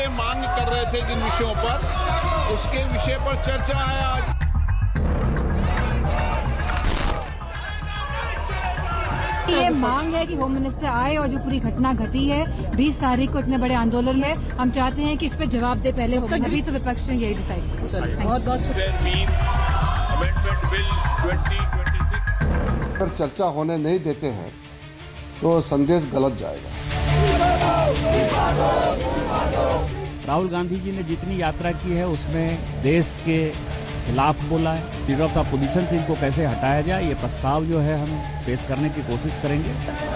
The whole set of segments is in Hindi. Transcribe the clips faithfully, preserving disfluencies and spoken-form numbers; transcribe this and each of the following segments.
से मांग कर रहे थे जिन विषयों पर, उसके विषय पर चर्चा है आज। ये मांग है कि होम मिनिस्टर आए और जो पूरी घटना घटी है बीस तारीख को इतने बड़े आंदोलन में, हम चाहते हैं कि इस पे जवाब दे पहले होगा। अभी तो विपक्ष ने यही डिसाइड किया। अगर चर्चा होने नहीं देते हैं तो संदेश गलत जाएगा। राहुल गांधी जी ने जितनी यात्रा की है उसमें देश के खिलाफ बोला है। लीडर ऑफ अपोजिशन से इनको कैसे हटाया जाए, ये प्रस्ताव जो है हम पेश करने की कोशिश करेंगे।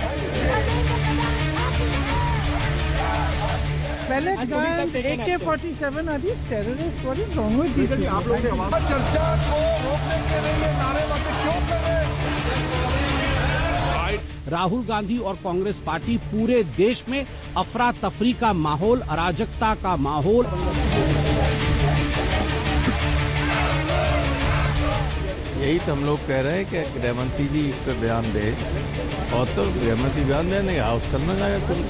पहले ए के फोर्टी सेवन आदि terrorist, what is wrong with this? आप लोग चर्चा को रोकने के लिए ये नारेबाजी क्यों कर रहे हैं? राहुल गांधी और कांग्रेस पार्टी पूरे देश में अफरा तफरी का माहौल, अराजकता का माहौल। यही तो हम लोग कह रहे हैं कि गृहमंत्री जी इस पर बयान दे, और तो गृहमंत्री बयान देने हाउस चलना जाएगा कुल।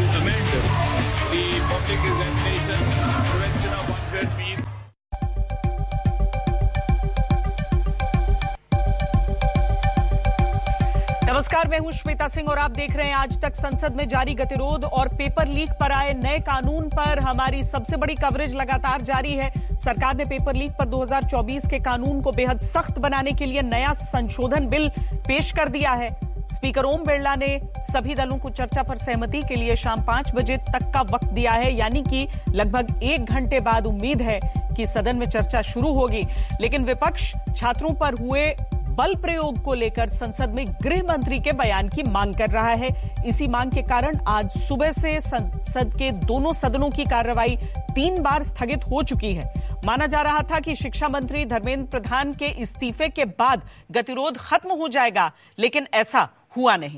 नमस्कार, मैं हूं श्वेता सिंह और आप देख रहे हैं आज तक। संसद में जारी गतिरोध और पेपर लीक पर आए नए कानून पर हमारी सबसे बड़ी कवरेज लगातार जारी है। सरकार ने पेपर लीक पर दो हज़ार चौबीस के कानून को बेहद सख्त बनाने के लिए नया संशोधन बिल पेश कर दिया है। स्पीकर ओम बिरला ने सभी दलों को चर्चा पर सहमति के लिए शाम पांच बजे तक का वक्त दिया है, यानी कि लगभग एक घंटे बाद उम्मीद है कि सदन में चर्चा शुरू होगी। लेकिन विपक्ष छात्रों पर हुए बल प्रयोग को लेकर संसद में गृह मंत्री के बयान की मांग कर रहा है। इसी मांग के कारण आज सुबह से संसद के दोनों सदनों की कार्रवाई तीन बार स्थगित हो चुकी है। माना जा रहा था कि शिक्षा मंत्री धर्मेंद्र प्रधान के इस्तीफे के बाद गतिरोध खत्म हो जाएगा, लेकिन ऐसा हुआ नहीं।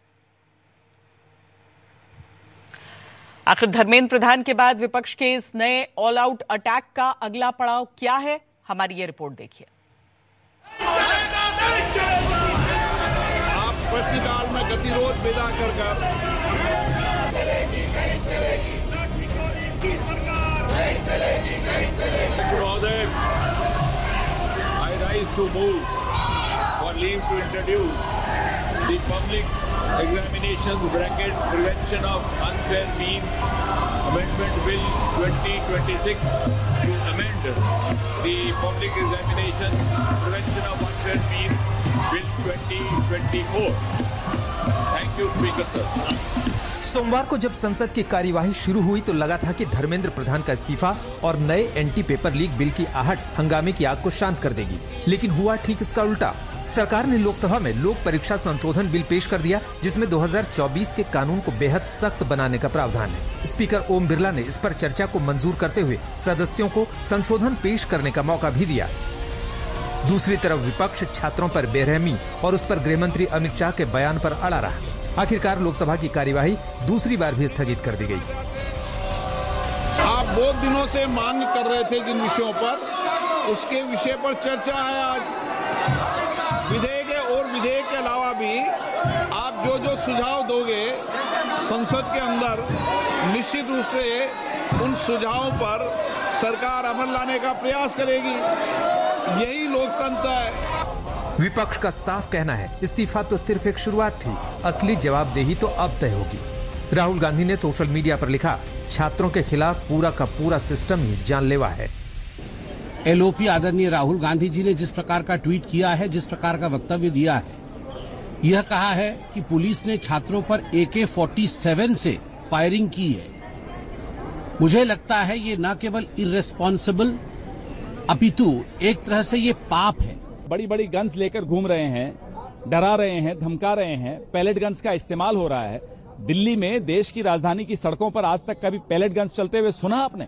आखिर धर्मेंद्र प्रधान के बाद विपक्ष के इस नए ऑल आउट अटैक का अगला पड़ाव क्या है, हमारी ये रिपोर्ट देखिए। आप प्रश्नकाल में गतिरोध विदा कर कर I rise to move for leave to introduce the public examinations bracket prevention of unfair means amendment bill twenty twenty-six to amend the public examination prevention of unfair means bill twenty twenty-four. Thank you, Speaker sir. सोमवार को जब संसद की कार्यवाही शुरू हुई तो लगा था कि धर्मेंद्र प्रधान का इस्तीफा और नए एंटी पेपर लीक बिल की आहट हंगामे की आग को शांत कर देगी, लेकिन हुआ ठीक इसका उल्टा। सरकार ने लोकसभा में लोक परीक्षा संशोधन बिल पेश कर दिया, जिसमें दो हज़ार चौबीस के कानून को बेहद सख्त बनाने का प्रावधान है। स्पीकर ओम बिरला ने इस पर चर्चा को मंजूर करते हुए सदस्यों को संशोधन पेश करने का मौका भी दिया। दूसरी तरफ विपक्ष छात्रों पर बेरहमी और उस पर गृहमंत्री अमित शाह के बयान पर अड़ा रहा। आखिरकार लोकसभा की कार्यवाही दूसरी बार भी स्थगित कर दी गई। आप बहुत दिनों से मांग कर रहे थे जिन विषयों पर, उसके विषय पर चर्चा है आज। विधेयक और विधेयक के अलावा भी आप जो जो सुझाव दोगे संसद के अंदर, निश्चित रूप से उन सुझावों पर सरकार अमल लाने का प्रयास करेगी। यही लोकतंत्र है। विपक्ष का साफ कहना है इस्तीफा तो सिर्फ एक शुरुआत थी, असली जवाबदेही तो अब तय होगी। राहुल गांधी ने सोशल मीडिया पर लिखा, छात्रों के खिलाफ पूरा का पूरा सिस्टम ही जानलेवा है। एलओपी आदरणीय राहुल गांधी जी ने जिस प्रकार का ट्वीट किया है, जिस प्रकार का वक्तव्य दिया है, यह कहा है कि पुलिस ने छात्रों पर ए के फोर्टी सेवन से फायरिंग की है। मुझे लगता है ये न केवल इर्रेस्पॉन्सिबल अपितु एक तरह से ये पाप है। बड़ी बड़ी गन्स लेकर घूम रहे हैं, डरा रहे हैं, धमका रहे हैं, पैलेट गन्स का इस्तेमाल हो रहा है। दिल्ली में देश की राजधानी की सड़कों पर आज तक कभी पैलेट गन्स चलते हुए सुना आपने?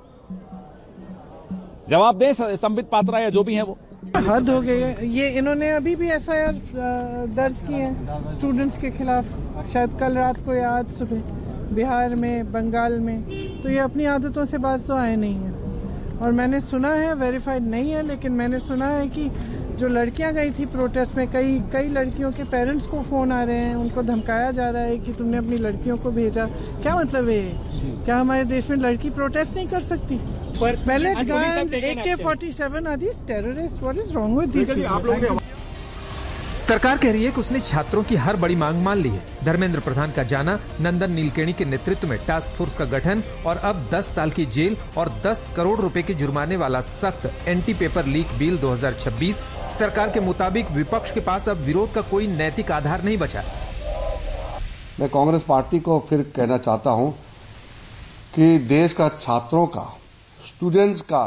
जवाब दें संबित पात्रा या जो भी हैं वो। हद हो गई है ये। इन्होंने अभी भी एफ आई आर दर्ज की है स्टूडेंट्स के खिलाफ, शायद कल रात को या आज सुबह, बिहार में, बंगाल में। तो ये अपनी आदतों से बाज तो आए नहीं है। और मैंने सुना है, वेरीफाइड नहीं है, लेकिन मैंने सुना है कि जो लड़कियां गई थी प्रोटेस्ट में, कई कई लड़कियों के पेरेंट्स को फोन आ रहे हैं, उनको धमकाया जा रहा है कि तुमने अपनी लड़कियों को भेजा। क्या मतलब है? क्या हमारे देश में लड़की प्रोटेस्ट नहीं कर सकती? पैलेट गन्स, ए के forty seven are these terrorist? What is wrong with this people? सरकार कह रही है कि उसने छात्रों की हर बड़ी मांग मान ली है। धर्मेंद्र प्रधान का जाना, नंदन नीलकेणी के नेतृत्व में टास्क फोर्स का गठन और अब दस साल की जेल और दस करोड़ रुपए के जुर्माने वाला सख्त एंटी पेपर लीक बिल दो हज़ार छब्बीस। सरकार के मुताबिक विपक्ष के पास अब विरोध का कोई नैतिक आधार नहीं बचा। मैं कांग्रेस पार्टी को फिर कहना चाहता हूं कि देश का छात्रों का, स्टूडेंट्स का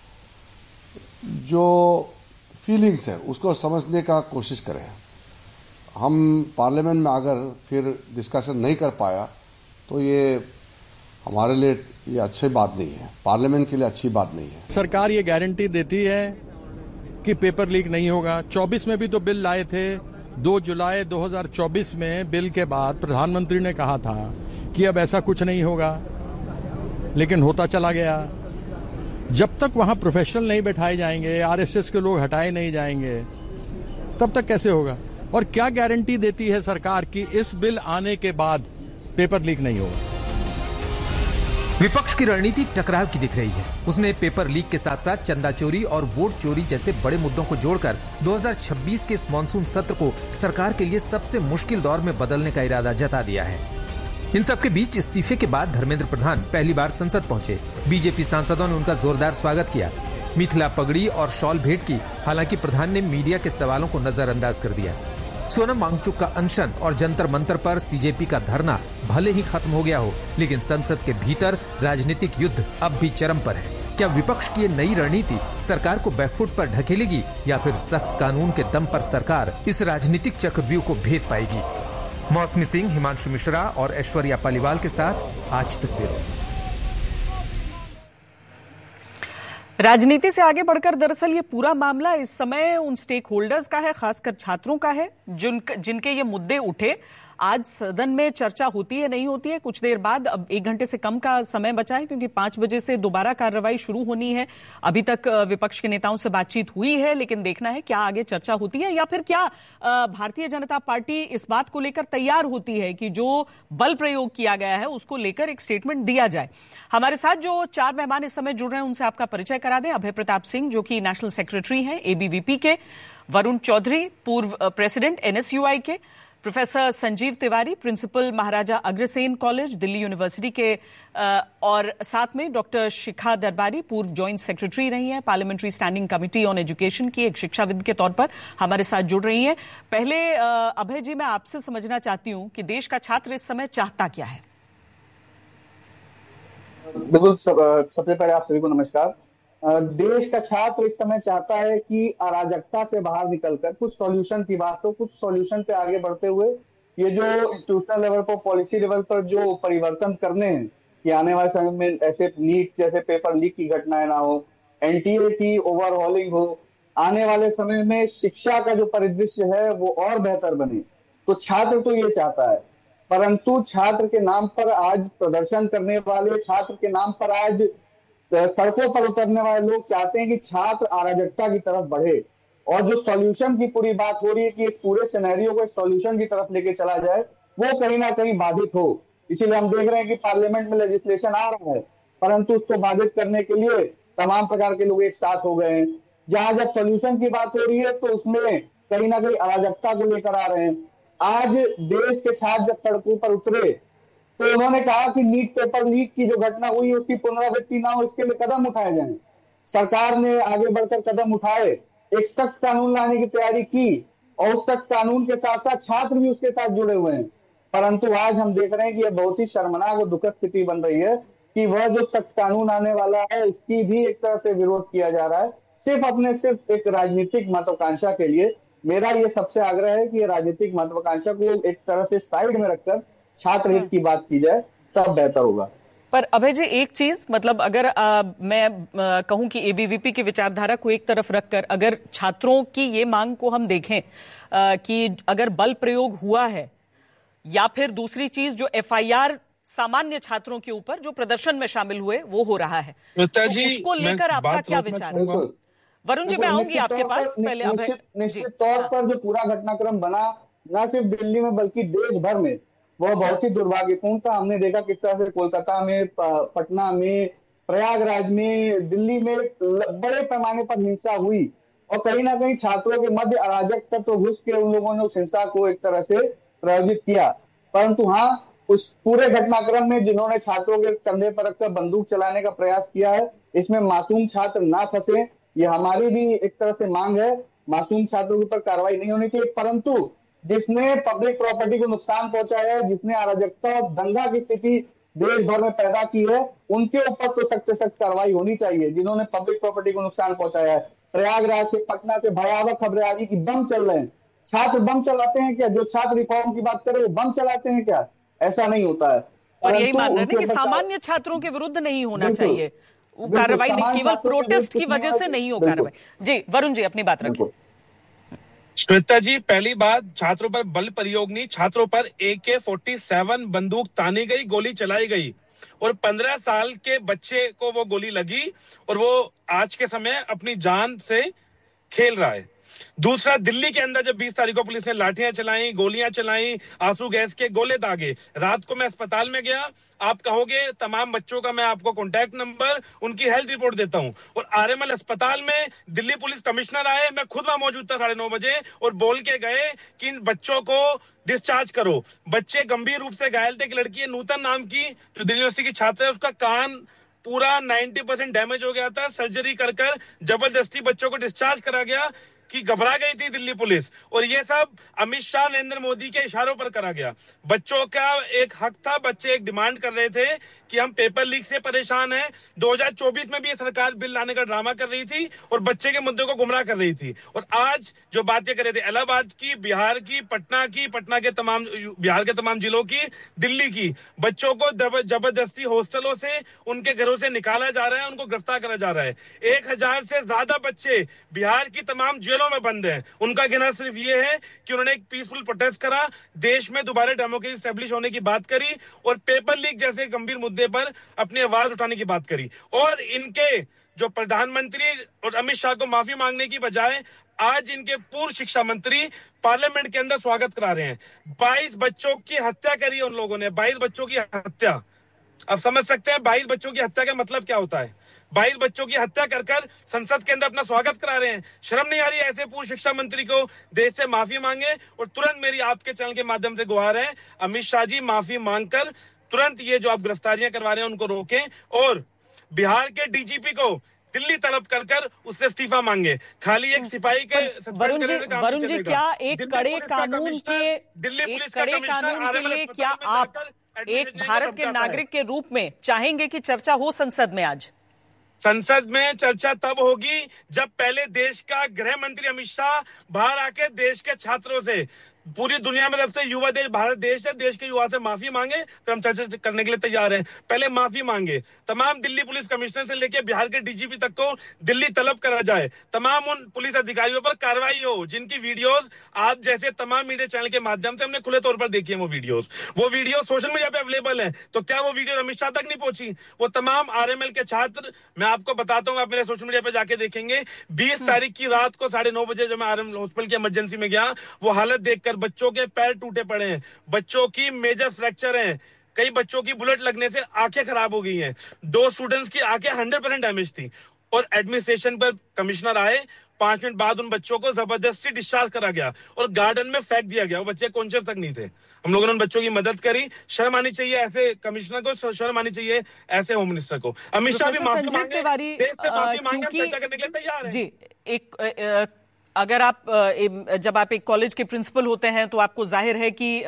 जो फीलिंग्स है उसको समझने का कोशिश करें। हम पार्लियामेंट में अगर फिर डिस्कशन नहीं कर पाया तो ये हमारे लिए ये अच्छी बात नहीं है, पार्लियामेंट के लिए अच्छी बात नहीं है। सरकार ये गारंटी देती है कि पेपर लीक नहीं होगा। चौबीस में भी तो बिल लाए थे। दो जुलाई दो हज़ार चौबीस में बिल के बाद प्रधानमंत्री ने कहा था कि अब ऐसा कुछ नहीं होगा, लेकिन होता चला गया। जब तक वहां प्रोफेशनल नहीं बैठाए जाएंगे, आरएसएस के लोग हटाए नहीं जाएंगे, तब तक कैसे होगा? और क्या गारंटी देती है सरकार कि इस बिल आने के बाद पेपर लीक नहीं होगा? विपक्ष की रणनीति टकराव की दिख रही है। उसने पेपर लीक के साथ साथ चंदा चोरी और वोट चोरी जैसे बड़े मुद्दों को जोड़कर दो हज़ार छब्बीस के इस मानसून सत्र को सरकार के लिए सबसे मुश्किल दौर में बदलने का इरादा जता दिया है। इन सबके बीच इस्तीफे के बाद धर्मेंद्र प्रधान पहली बार संसद पहुंचे। बीजेपी सांसदों ने उनका जोरदार स्वागत किया, मिथिला पगड़ी और शॉल भेंट की। हालांकि प्रधान ने मीडिया के सवालों को नजरअंदाज कर दिया। सोनम वांगचुक का अनशन और जंतर मंतर पर सीजेपी का धरना भले ही खत्म हो गया हो, लेकिन संसद के भीतर राजनीतिक युद्ध अब भी चरम पर है। क्या विपक्ष की ये नई रणनीति सरकार को बैकफुट पर ढकेलेगी या फिर सख्त कानून के दम पर सरकार इस राजनीतिक चक्रव्यूह को भेद पाएगी? मौसमी सिंह, हिमांशु मिश्रा और ऐश्वर्या पालीवाल के साथ आज तक ब्यूरो। राजनीति से आगे बढ़कर दरअसल ये पूरा मामला इस समय उन स्टेक होल्डर्स का है, खासकर छात्रों का है, जिन जिनके ये मुद्दे उठे। आज सदन में चर्चा होती है नहीं होती है कुछ देर बाद। अब एक घंटे से कम का समय बचा है क्योंकि पांच बजे से दोबारा कार्रवाई शुरू होनी है। अभी तक विपक्ष के नेताओं से बातचीत हुई है, लेकिन देखना है क्या आगे चर्चा होती है या फिर क्या भारतीय जनता पार्टी इस बात को लेकर तैयार होती है कि जो बल प्रयोग किया गया है उसको लेकर एक स्टेटमेंट दिया जाए। हमारे साथ जो चार मेहमान इस समय जुड़ रहे हैं उनसे आपका परिचय करा दें। अभय प्रताप सिंह जो कि नेशनल सेक्रेटरी हैं एबीवीपी के, वरुण चौधरी पूर्व प्रेसिडेंट एनएसयूआई के, professor Sanjeev Tiwari principal Maharaja Agrasen college Delhi university के, और साथ में डॉक्टर शिखा दरबारी पूर्व जॉइंट सेक्रेटरी रही हैं parliamentary standing committee on education की, एक शिक्षाविद के तौर पर हमारे साथ जुड़ रही हैं। पहले अभय जी, मैं आपसे समझना चाहती हूं कि देश का छात्र इस समय चाहता क्या है? बिल्कुल, सबसे पहले आप सभी को नमस्कार। देश का छात्र इस समय चाहता है कि अराजकता से बाहर निकलकर कुछ सॉल्यूशन की बात हो, कुछ सॉल्यूशन पे आगे बढ़ते हुए ये जो इंस्टीट्यूशनल लेवल पर, पॉलिसी लेवल पर जो परिवर्तन करने हैं कि आने वाले समय में ऐसे लीक जैसे पेपर लीक की घटनाएं ना हो, एनटीए की ओवरहॉलिंग हो, आने वाले समय में शिक्षा का जो परिदृश्य है वो और बेहतर बने। तो छात्र तो ये चाहता है, परंतु छात्र के नाम पर आज प्रदर्शन करने वाले, छात्र के नाम पर आज सड़कों पर उतरने वाले लोग चाहते हैं कि छात्र अराजकता की तरफ बढ़े। और जो सॉल्यूशन की पूरी बात हो रही है कि एक पूरे सिनेरियो को सॉल्यूशन की तरफ लेके चला जाए, वो कहीं ना कहीं बाधित हो। इसीलिए हम देख रहे हैं कि पार्लियामेंट में लेजिस्लेशन आ रहा है, परंतु उसको बाधित करने के लिए तमाम प्रकार के लोग एक साथ हो गए हैं। जहां जब सॉल्यूशन की बात हो रही है तो उसमें कहीं ना कहीं अराजकता को लेकर आ रहे हैं। आज देश के छात्र जब सड़कों पर उतरे तो उन्होंने कहा कि नीट पेपर लीक की जो घटना हुई उसकी पुनरावृत्ति ना हो, इसके लिए कदम उठाए जाएं। सरकार ने आगे बढ़कर कदम उठाए, एक सख्त कानून लाने की तैयारी की और उस सख्त कानून के साथ साथ छात्र भी उसके साथ जुड़े हुए हैं। परंतु आज हम देख रहे हैं कि यह बहुत ही शर्मनाक और दुखद स्थिति बन रही है कि वह जो सख्त कानून आने वाला है उसकी भी एक तरह से विरोध किया जा रहा है, सिर्फ अपने सिर्फ एक राजनीतिक महत्वाकांक्षा के लिए। मेरा ये सबसे आग्रह है कि ये राजनीतिक महत्वाकांक्षा को एक तरह से साइड में रखकर छात्र हित की बात की जाए, तब बेहतर होगा। पर अभय जी, एक चीज मतलब अगर आ, मैं कहूं कि एबीवीपी की विचारधारा को एक तरफ रखकर अगर छात्रों की ये मांग को हम देखें आ, कि अगर बल प्रयोग हुआ है या फिर दूसरी चीज जो एफआईआर सामान्य छात्रों के ऊपर जो प्रदर्शन में शामिल हुए वो हो रहा है। तो उसको लेकर आपका क्या विचार है? वरुण जी, मैं आऊंगी आपके पास। पहले निश्चित, निश्चित तौर पर जो पूरा घटनाक्रम बना न सिर्फ दिल्ली में बल्कि देश भर में वह बहुत ही दुर्भाग्यपूर्ण था। हमने देखा किस तरह से कोलकाता में, पटना में, प्रयागराज में, दिल्ली में बड़े पैमाने पर हिंसा हुई और कहीं ना कहीं छात्रों के मध्य अराजक तत्व तो घुस के उन लोगों ने उस हिंसा को एक तरह से प्रायोजित किया। परंतु हाँ, उस पूरे घटनाक्रम में जिन्होंने छात्रों के कंधे पर रखकर बंदूक चलाने का प्रयास किया है, इसमें मासूम छात्र ना फंसे, ये हमारी भी एक तरह से मांग है। मासूम छात्रों के ऊपर कार्रवाई नहीं होनी चाहिए, परंतु जिसने पब्लिक प्रॉपर्टी को नुकसान पहुंचाया है, जिसने अराजकता और दंगा की स्थिति देश भर में पैदा की है, उनके ऊपर तो सख्त से सख्त कार्रवाई होनी चाहिए जिन्होंने पब्लिक प्रॉपर्टी को नुकसान पहुंचाया है। प्रयागराज से, पटना से भयावह खबरें आ रही कि बम चल रहे हैं। छात्र बम चलाते हैं क्या? जो छात्र रिफॉर्म की बात करे वो बम चलाते हैं क्या? ऐसा नहीं होता है। और यही मान रहे हैं कि सामान्य छात्रों के विरुद्ध नहीं होना चाहिए कार्रवाई, नहीं केवल प्रोटेस्ट की वजह से नहीं हो कार्रवाई। जी वरुण जी, अपनी बात रखिए। श्वेता जी, पहली बात, छात्रों पर बल प्रयोग नहीं, छात्रों पर ए के फोर्टी सेवन बंदूक तानी गई, गोली चलाई गई और पंद्रह साल के बच्चे को वो गोली लगी और वो आज के समय अपनी जान से खेल रहा है। दूसरा, दिल्ली के अंदर जब बीस तारीख को पुलिस ने लाठियां चलाई, गोलियां चलाई, आंसू गैस के गोले दागे, रात को मैं अस्पताल में गया। आप कहोगे तमाम बच्चों का मैं आपको कॉन्टैक्ट नंबर, उनकी हेल्थ रिपोर्ट देता हूं। और आरएमएल अस्पताल में दिल्ली पुलिस कमिश्नर आए, मैं खुद वहां मौजूद था साढ़े नौ बजे, और बोल के गए कि इन बच्चों को डिस्चार्ज करो। बच्चे गंभीर रूप से घायल थे। एक लड़की है नूतन नाम की, जो दिल्ली यूनिवर्सिटी की छात्र है, उसका कान पूरा नब्बे परसेंट डैमेज हो गया था। सर्जरी कर कर जबरदस्ती बच्चों को डिस्चार्ज करा गया कि घबरा गई थी दिल्ली पुलिस। और ये सब अमित शाह, नरेंद्र मोदी के इशारों पर करा गया। बच्चों का एक हक था, बच्चे एक डिमांड कर रहे थे कि हम पेपर लीक से परेशान हैं। दो हज़ार चौबीस में भी ये सरकार बिल लाने का ड्रामा कर रही थी और बच्चे के मुद्दे को गुमराह कर रही थी। और आज जो बातें कर रहे थे इलाहाबाद की, बिहार की, पटना की, पटना के तमाम, बिहार के तमाम जिलों की, दिल्ली की, बच्चों को जबरदस्ती हॉस्टलों से, उनके घरों से निकाला जा रहा है, उनको गिरफ्तार करा जा रहा है। एक हजार से ज्यादा बच्चे बिहार की तमाम जेलों में बंद हैं। उनका कहना सिर्फ ये है कि उन्होंने एक पीसफुल प्रोटेस्ट करा, देश में दोबारा डेमोक्रेसी स्टैब्लिश होने की बात करी और पेपर लीक जैसे गंभीर मुद्दे पर अपनी आवाज उठाने की बात करी। और इनके जो प्रधानमंत्री और अमित शाह को माफी मांगने की बजाय आज इनके पूर्व शिक्षा मंत्री पार्लियामेंट के अंदर स्वागत करा रहे हैं। बाईस बच्चों की हत्या करी उन लोगों ने, बाईस बच्चों की हत्या। अब समझ सकते हैं बाईस बच्चों की हत्या का मतलब क्या होता है। बाईस बच्चों की हत्या कर कर संसद के अंदर अपना स्वागत करा रहे हैं। शर्म नहीं आ रही ऐसे पूर्व शिक्षा मंत्री को? देश से माफी मांगे। और तुरंत मेरी आपके चैनल के माध्यम से गुहार है, अमित शाह जी माफी मांगकर तुरंत ये जो आप गिरफ्तारियां करवा रहे हैं उनको रोकें और बिहार के डीजीपी को दिल्ली तलब कर कर उससे इस्तीफा मांगे। खाली एक सिपाही के वरुण जी, वरुण जी क्या एक कड़े कानून के दिल्ली पुलिस कड़े कानून के लिए क्या आप एक भारत के नागरिक के रूप में चाहेंगे कि चर्चा हो संसद में? आज संसद में चर्चा तब होगी जब पहले देश का गृह मंत्री अमित शाह बाहर आके देश के छात्रों से, पूरी दुनिया में सबसे युवा देश भारत देश है, देश के युवा से माफी मांगे तो हम चर्चा करने के लिए तैयार हैं। पहले माफी मांगे, तमाम दिल्ली पुलिस कमिश्नर से लेकर बिहार के डीजीपी तक को दिल्ली तलब करा जाए, तमाम उन पुलिस अधिकारियों पर कार्रवाई हो जिनकी वीडियोस आप जैसे तमाम मीडिया चैनल के माध्यम से हमने खुले तौर पर देखी है। वो वीडियोस वो वीडियो सोशल मीडिया पे अवेलेबल है, तो क्या वो वीडियो अमित शाह तक नहीं पहुंची? वो तमाम आरएमएल के छात्र, मैं आपको बताता हूँ, आप मेरे सोशल मीडिया पे जाके देखेंगे, बीस तारीख की रात को साढ़े नौ बजे जब मैं आरएमएल हॉस्पिटल की इमरजेंसी में गया, वो हालत देखकर बच्चों के पैर टूटे पड़े हैं, बच्चों की मेजर फ्रैक्चर हैं, कई बच्चों की बुलेट लगने से आंखें खराब हो गई हैं, दो स्टूडेंट्स की आंखें हंड्रेड परसेंट डैमेज थी। और एडमिनिस्ट्रेशन पर कमिश्नर आए, पांच मिनट बाद उन बच्चों को जबरदस्ती डिस्चार्ज करा गया और गार्डन में फेंक दिया गया। वो बच्चे कॉन्शियस तक नहीं थे। हम लोगों ने उन बच्चों की मदद करी। शर्म आनी चाहिए ऐसे कमिश्नर को, शर्म आनी चाहिए ऐसे होम मिनिस्टर को। अमित शाह भी माफी मांगे, देश से माफी मांगे, चर्चा करने के लिए तैयार है। जी, एक अगर आप जब आप एक कॉलेज के प्रिंसिपल होते हैं तो आपको जाहिर है कि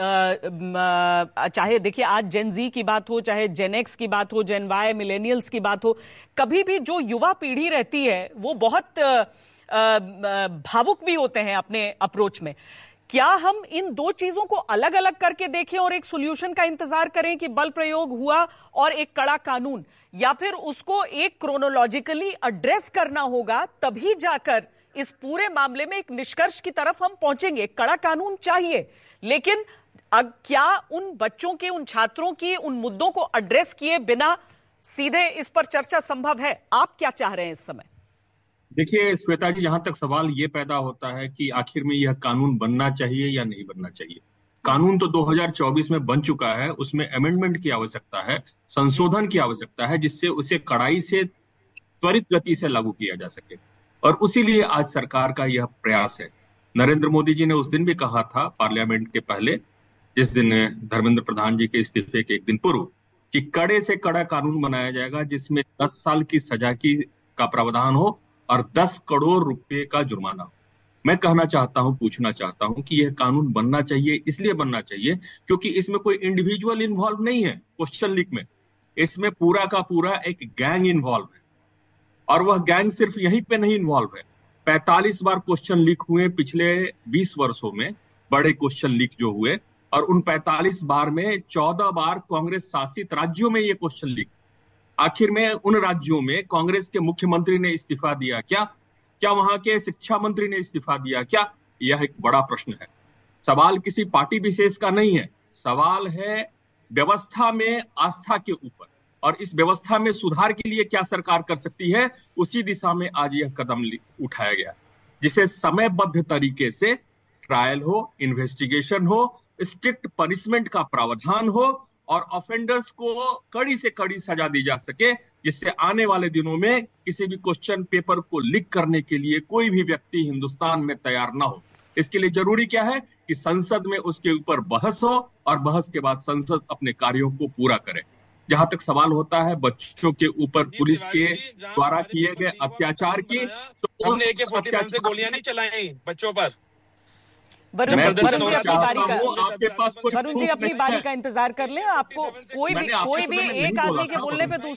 चाहे देखिए आज जेन जी की बात हो, चाहे जेन एक्स की बात हो, जेन वाई, मिलेनियल्स की बात हो, कभी भी जो युवा पीढ़ी रहती है वो बहुत भावुक भी होते हैं अपने अप्रोच में। क्या हम इन दो चीजों को अलग अलग करके देखें और एक सॉल्यूशन का इंतजार करें कि बल प्रयोग हुआ और एक कड़ा कानून, या फिर उसको एक क्रोनोलॉजिकली एड्रेस करना होगा, तभी जाकर इस पूरे मामले में एक निष्कर्ष की तरफ हम पहुंचेंगे? कड़ा कानून चाहिए, लेकिन अब क्या उन बच्चों के, उन छात्रों की, उन मुद्दों को एड्रेस किए बिना सीधे इस पर चर्चा संभव है? आप क्या चाह रहे हैं इस समय? देखिए श्वेता जी, जहां तक सवाल ये पैदा होता है कि आखिर में यह कानून बनना चाहिए या नहीं बनना चाहिए। कानून तो दो हज़ार चौबीस में बन चुका है, उसमें अमेंडमेंट की आवश्यकता है, संशोधन की आवश्यकता है, जिससे उसे कड़ाई से त्वरित गति से लागू किया जा सके। और उसी लिए आज सरकार का यह प्रयास है। नरेंद्र मोदी जी ने उस दिन भी कहा था पार्लियामेंट के पहले, जिस दिन धर्मेंद्र प्रधान जी के इस्तीफे के एक दिन पूर्व, कि कड़े से कड़ा कानून बनाया जाएगा जिसमें दस साल की सजा की का प्रावधान हो और दस करोड़ रुपए का जुर्माना हो। मैं कहना चाहता हूं, पूछना चाहता हूं कि यह कानून बनना चाहिए, इसलिए बनना चाहिए क्योंकि इसमें कोई इंडिविजुअल इन्वॉल्व नहीं है। क्वेश्चन लीक में इसमें पूरा का पूरा एक गैंग इन्वॉल्व है, और वह गैंग सिर्फ यहीं पे नहीं इन्वॉल्व है। पैंतालीस बार क्वेश्चन लीक हुए पिछले बीस वर्षों में, बड़े क्वेश्चन लीक जो हुए, और उन पैंतालीस बार में चौदह बार कांग्रेस शासित राज्यों में ये क्वेश्चन लीक। आखिर में उन राज्यों में कांग्रेस के मुख्यमंत्री ने इस्तीफा दिया क्या? क्या वहां के शिक्षा मंत्री ने इस्तीफा दिया क्या? यह एक बड़ा प्रश्न है। सवाल किसी पार्टी विशेष का नहीं है, सवाल है व्यवस्था में आस्था के ऊपर, और इस व्यवस्था में सुधार के लिए क्या सरकार कर सकती है, उसी दिशा में आज यह कदम उठाया गया, जिसे समयबद्ध तरीके से ट्रायल हो, इन्वेस्टिगेशन हो, स्ट्रिक्ट पनिशमेंट का प्रावधान हो और ऑफेंडर्स को कड़ी से कड़ी सजा दी जा सके, जिससे आने वाले दिनों में किसी भी क्वेश्चन पेपर को लीक करने के लिए कोई भी व्यक्ति हिंदुस्तान में तैयार ना हो। इसके लिए जरूरी क्या है कि संसद में उसके ऊपर बहस हो और बहस के बाद संसद अपने कार्यों को पूरा करे। जहां तक सवाल होता है बच्चों के ऊपर पुलिस के द्वारा किए गए अत्याचार की, तो हमने ए के फोर्टी सेवन से गोलियां नहीं चलाई बच्चों पर। वरुण जी, वरुण जी अपनी बारी का आपके पास वरुण जी अपनी बारी का इंतजार कर लें। आपको कोई भी कोई भी एक आदमी के बोलने पे